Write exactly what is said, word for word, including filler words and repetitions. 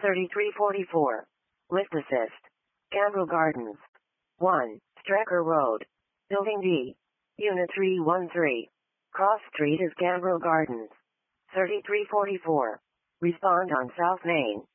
thirty-three forty-four. Lift assist. Gambro Gardens. one. Strecker Road. Building D. Unit three one three. Cross Street is Gambro Gardens. thirty-three forty-four. Respond on South Main.